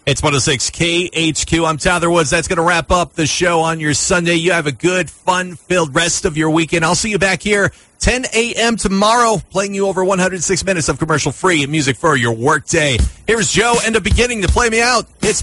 It's 106 KHQ. I'm Tyler Woods. That's going to wrap up the show on your Sunday. You have a good, fun-filled rest of your weekend. I'll see you back here 10 a.m. tomorrow, playing you over 106 minutes of commercial-free music for your workday. Here's Joe and the beginning to play me out. It's